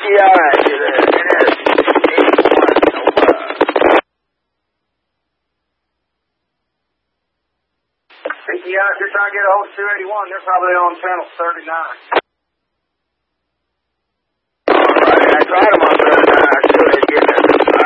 PTI to the NS-81 Nova. PTI, if you're trying to get a hold of 281, they're probably on channel 39.